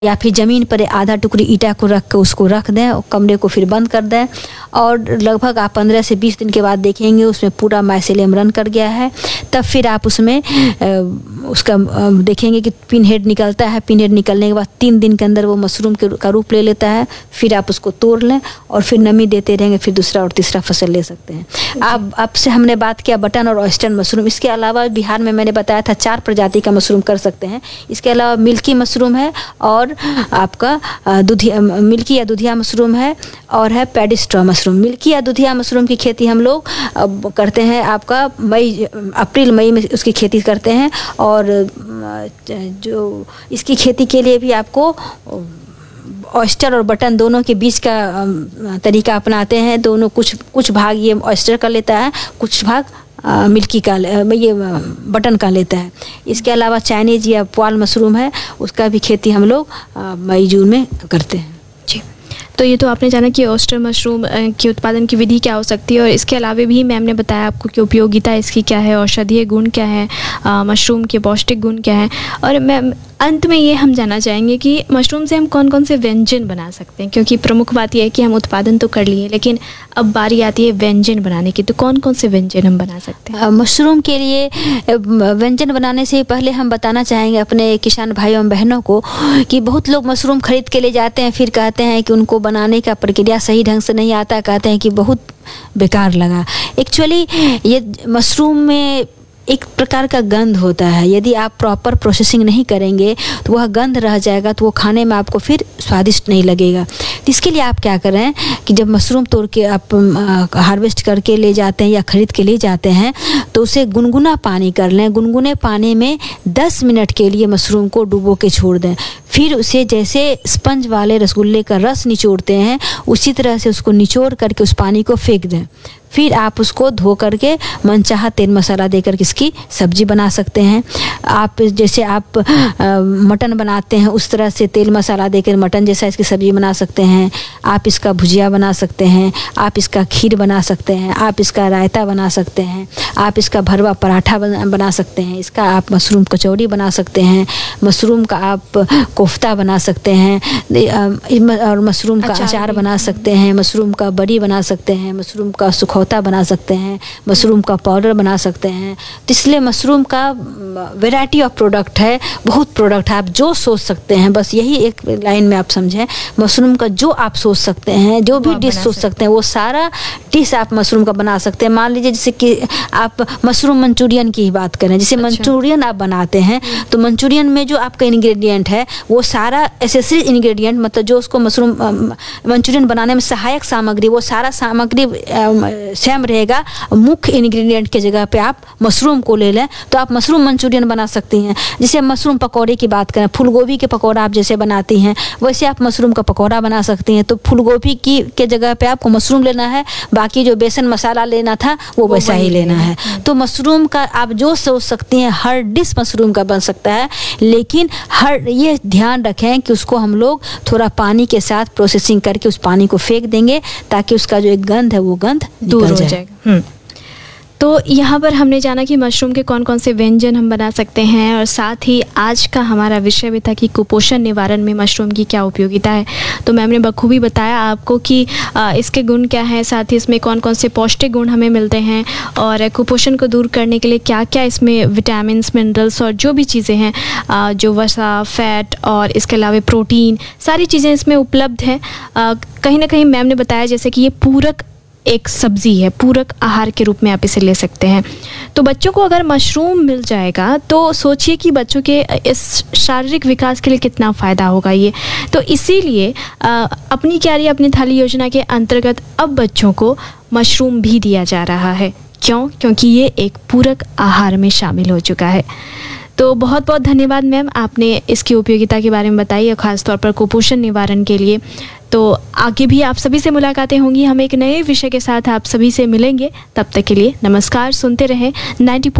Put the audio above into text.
या फिर ज़मीन पर आधा टुकड़ी ईटा को रख के उसको रख दें और कमरे को फिर बंद कर दें। और लगभग आप 15 से 20 दिन के बाद देखेंगे उसमें पूरा माइसेलियम रन कर गया है। तब फिर आप उसमें उसका देखेंगे कि पिन हेड निकलता है। पिन हेड निकलने के बाद 3 दिन के अंदर वो मशरूम का रूप ले लेता है। फिर आप उसको तोड़ लें और फिर नमी देते रहेंगे, फिर दूसरा और तीसरा फसल ले सकते हैं। अब से हमने बात किया बटन और ऑयस्टर मशरूम। इसके अलावा बिहार में मैंने बताया था 4 प्रजाति का मशरूम कर सकते हैं। इसके अलावा मिल्की मशरूम है और आपका मिल्की या दूधिया मशरूम है और है पैडी स्ट्रॉ मशरूम। मिल्की या दूधिया मशरूम की खेती हम लोग करते हैं आपका अप्रैल मई में उसकी खेती करते हैं। और जो इसकी खेती के लिए भी आपको ऑयस्टर और बटन दोनों के बीच का तरीका अपनाते हैं। दोनों कुछ भाग ये ऑयस्टर का लेता है, कुछ भाग मिल्की का ये बटन का लेता है। इसके अलावा चाइनीज या पुआल मशरूम है, उसका भी खेती हम लोग मई जून में करते हैं। जी, तो ये तो आपने जाना कि ऑयस्टर मशरूम की उत्पादन की विधि क्या हो सकती है और इसके अलावा भी मैम ने बताया आपको कि उपयोगिता इसकी क्या है, औषधीय गुण क्या है, मशरूम के पौष्टिक गुण क्या है। और मैम अंत में ये हम जानना चाहेंगे कि मशरूम से हम कौन कौन से व्यंजन बना सकते हैं, क्योंकि प्रमुख बात यह है कि हम उत्पादन तो कर लिए लेकिन अब बारी आती है व्यंजन बनाने की। तो कौन कौन से व्यंजन हम बना सकते हैं? मशरूम के लिए व्यंजन बनाने से पहले हम बताना चाहेंगे अपने किसान भाइयों एवं बहनों को कि बहुत लोग मशरूम खरीद के ले जाते हैं, फिर कहते हैं कि उनको बनाने का प्रक्रिया सही ढंग से नहीं आता, कहते हैं कि बहुत बेकार लगा। एक्चुअली ये मशरूम में एक प्रकार का गंध होता है। यदि आप प्रॉपर प्रोसेसिंग नहीं करेंगे तो वह गंध रह जाएगा, तो वो खाने में आपको फिर स्वादिष्ट नहीं लगेगा। तो इसके लिए आप क्या करें कि जब मशरूम तोड़ के आप हार्वेस्ट करके ले जाते हैं या ख़रीद के ले जाते हैं तो उसे गुनगुना पानी कर लें। गुनगुने पानी में 10 मिनट के लिए मशरूम को डुबो के छोड़ दें। फिर उसे जैसे स्पंज वाले रसगुल्ले का रस निचोड़ते हैं उसी तरह से उसको निचोड़ करके उस पानी को फेंक दें। फिर आप उसको धो करके मनचाहा तेल मसाला देकर इसकी सब्जी बना सकते हैं। आप जैसे आप मटन बनाते हैं उस तरह से तेल मसाला देकर मटन जैसा इसकी सब्जी बना सकते हैं। आप इसका भुजिया बना सकते हैं, आप इसका खीर बना सकते हैं, आप इसका रायता बना सकते हैं, आप इसका भरवा पराठा बना सकते हैं, इसका आप मशरूम कचौड़ी बना सकते हैं, मशरूम का आप कोफ्ता बना सकते हैं और मशरूम का अचार बना सकते हैं, मशरूम का बड़ी बना सकते हैं, मशरूम का सुखौता बना सकते हैं, मशरूम का पाउडर बना सकते हैं। तो इसलिए मशरूम का वैरायटी ऑफ प्रोडक्ट है, बहुत प्रोडक्ट है। आप जो सोच सकते हैं, बस यही एक लाइन में आप समझें, मशरूम का जो आप सोच सकते हैं, जो भी डिश सोच सकते हैं वो सारा डिश आप मशरूम का बना सकते हैं। मान लीजिए जैसे कि आप मशरूम मंचूरियन की ही बात करें, जैसे मंचूरियन आप बनाते हैं तो मंचूरियन में जो आपका इंग्रेडिएंट है वो सारा एसेसरी इंग्रेडिएंट, मतलब जो उसको मशरूम मंचूरियन बनाने में सहायक सामग्री, वो सारा सामग्री सेम रहेगा। मुख्य इंग्रेडिएंट के जगह पे आप मशरूम को ले लें तो आप मशरूम मंचूरियन बना सकती हैं। जैसे मशरूम पकौड़े की बात करें, फूलगोभी के पकौड़ा आप जैसे बनाती हैं वैसे आप मशरूम का पकौड़ा बना सकती हैं। तो फूलगोभी के जगह पे आपको मशरूम लेना है, बाकी जो बेसन मसाला लेना था वो वैसा ही लेना है। तो मशरूम का आप जो सोच सकती हैं हर डिश मशरूम का बन सकता है, लेकिन हर ये ध्यान रखें कि उसको हम लोग थोड़ा पानी के साथ प्रोसेसिंग करके उस पानी को फेंक देंगे ताकि उसका जो एक गंध है वो गंध दूर हो जाएगा। तो यहाँ पर हमने जाना कि मशरूम के कौन कौन से व्यंजन हम बना सकते हैं और साथ ही आज का हमारा विषय भी था कि कुपोषण निवारण में मशरूम की क्या उपयोगिता है। तो मैम ने बखूबी बताया आपको कि इसके गुण क्या हैं, साथ ही इसमें कौन कौन से पौष्टिक गुण हमें मिलते हैं और कुपोषण को दूर करने के लिए क्या क्या इसमें विटामिन्स, मिनरल्स और जो भी चीज़ें हैं, जो वसा, फैट और इसके अलावा प्रोटीन, सारी चीज़ें इसमें उपलब्ध हैं। कहीं ना कहीं मैम ने बताया जैसे कि ये पूरक एक सब्जी है, पूरक आहार के रूप में आप इसे ले सकते हैं। तो बच्चों को अगर मशरूम मिल जाएगा तो सोचिए कि बच्चों के इस शारीरिक विकास के लिए कितना फ़ायदा होगा ये। तो इसीलिए अपनी क्यारी अपनी थाली योजना के अंतर्गत अब बच्चों को मशरूम भी दिया जा रहा है। क्यों? क्योंकि ये एक पूरक आहार में शामिल हो चुका है। तो बहुत बहुत धन्यवाद मैम, आपने इसकी उपयोगिता के बारे में बताई और ख़ासतौर पर कुपोषण निवारण के लिए। तो आगे भी आप सभी से मुलाकातें होंगी, हम एक नए विषय के साथ आप सभी से मिलेंगे। तब तक के लिए नमस्कार। सुनते रहें 90